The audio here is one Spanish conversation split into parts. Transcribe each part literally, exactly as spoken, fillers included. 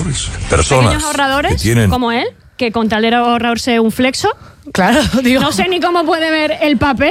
personas pequeños ahorradores que tienen... como él, que con tal de ahorrarse un flexo, claro, digo, no sé ni cómo puede ver el papel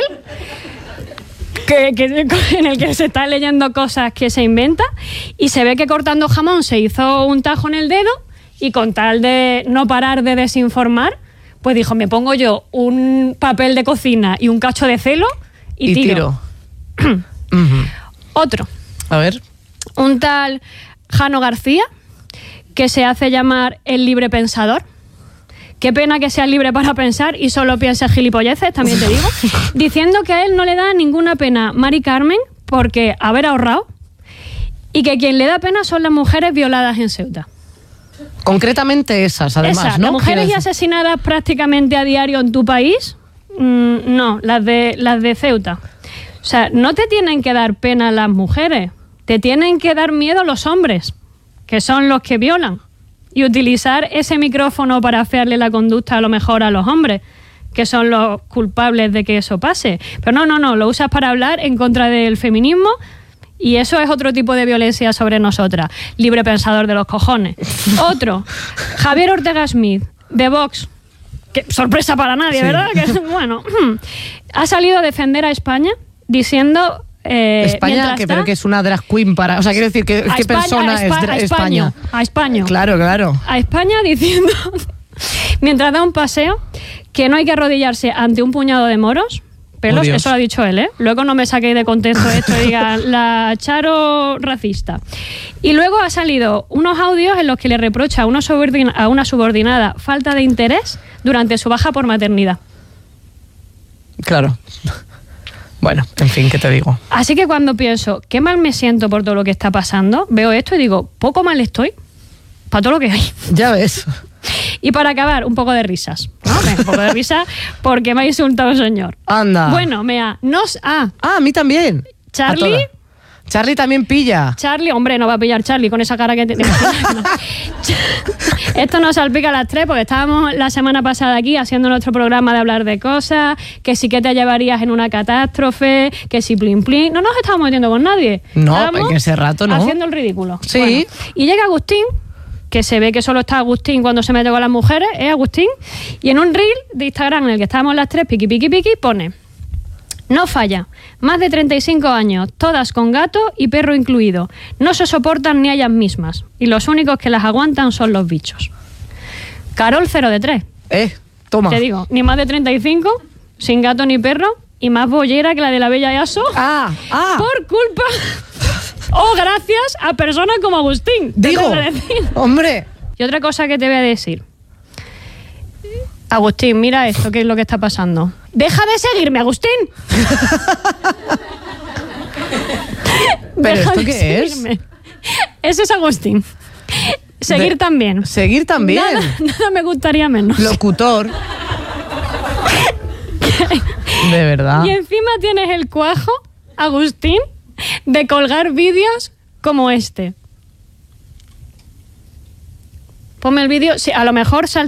que, que, en el que se está leyendo cosas que se inventa, y se ve que cortando jamón se hizo un tajo en el dedo, y con tal de no parar de desinformar, pues dijo, me pongo yo un papel de cocina y un cacho de celo y, y tiro. tiro. uh-huh. Otro. A ver. Un tal Jano García, que se hace llamar el libre pensador. Qué pena que sea libre para pensar y solo piense gilipolleces, también te digo. Diciendo que a él no le da ninguna pena Mari Carmen porque haber ahorrado, y que quien le da pena son las mujeres violadas en Ceuta. Concretamente esas, además, Esas, ¿no? las mujeres ya asesinadas prácticamente a diario en tu país, mmm, no, las de, las de Ceuta. O sea, no te tienen que dar pena las mujeres, te tienen que dar miedo los hombres, que son los que violan. Y utilizar ese micrófono para afearle la conducta a lo mejor a los hombres, que son los culpables de que eso pase. Pero no, no, no, lo usas para hablar en contra del feminismo, y eso es otro tipo de violencia sobre nosotras. Libre pensador de los cojones. Otro, Javier Ortega Smith, de Vox. Que sorpresa para nadie, sí. ¿Verdad? Que, bueno, ha salido a defender a España diciendo... Eh, España, que, pero que es una drag queen para... O sea, quiero decir, que, ¿qué España, persona a Espa- es dra- a España? A España. Claro, claro. A España diciendo, mientras da un paseo, que no hay que arrodillarse ante un puñado de moros. Pelos, oh, eso lo ha dicho él, ¿eh? Luego no me saquéis de contexto esto y digan, la Charo racista. Y luego ha salido unos audios en los que le reprocha a una, subordina- a una subordinada falta de interés durante su baja por maternidad. Claro. Bueno, en fin, ¿qué te digo? Así que cuando pienso, qué mal me siento por todo lo que está pasando, veo esto y digo, poco mal estoy para todo lo que hay. Ya ves. Y para acabar, un poco de risas, ¿no? Un poco de risa porque me ha insultado el señor. Anda. Bueno, mea, nos... Ah, ah, a mí también. Charlie... Charlie también pilla. Charlie, hombre, no va a pillar Charlie con esa cara que te... Esto nos salpica a las tres porque estábamos la semana pasada aquí haciendo nuestro programa de hablar de cosas, que sí que te llevarías en una catástrofe, que si plin plin... No nos estábamos metiendo con nadie. No, en ese rato no. Haciendo el ridículo. Sí. Bueno, y llega Agustín, que se ve que solo está Agustín cuando se mete con las mujeres, ¿eh, Agustín? Y en un reel de Instagram en el que estábamos las tres, piqui, piqui, piqui, pone... No falla. Más de treinta y cinco años, todas con gato y perro incluido. No se soportan ni ellas mismas. Y los únicos que las aguantan son los bichos. Carol cero de tres. Eh, toma. Te digo, ni más de treinta y cinco, sin gato ni perro, y más bollera que la de la Bella Yaso. Ah, ah. Por culpa o gracias a personas como Agustín. Digo, hombre. Y otra cosa que te voy a decir. Agustín, mira esto, ¿qué es lo que está pasando? ¡Deja de seguirme, Agustín! ¿Pero Deja esto de qué seguirme. es? Ese es Agustín. Seguir de, también. Seguir también. Nada, nada me gustaría menos. Locutor. De verdad. Y encima tienes el cuajo, Agustín, de colgar vídeos como este. Ponme el vídeo. Sí, a lo mejor sal